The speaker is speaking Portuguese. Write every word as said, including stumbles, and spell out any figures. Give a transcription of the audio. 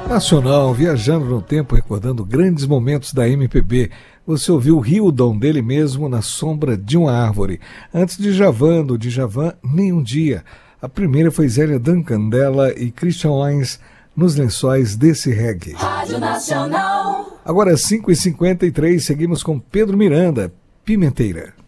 Nacional, viajando no tempo, recordando grandes momentos da M P B. Você ouviu Hildon, dele mesmo, Na Sombra de uma Árvore. Antes de Djavan, do Djavan, Nem um Dia. A primeira foi Zélia Duncan, dela, e Christian Wines, Nos Lençóis desse Reggae. Rádio Nacional. Agora, cinco e cinquenta e três, seguimos com Pedro Miranda, Pimenteira.